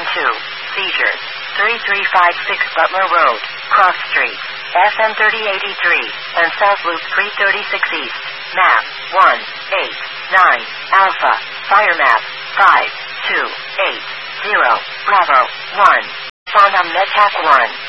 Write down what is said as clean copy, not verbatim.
Seizures. 3356 Butler Road, Cross Street, FM 3083, and South Loop 336 East. Map 189 Alpha. Fire map 5280 Bravo 1. Found on MedTac 1.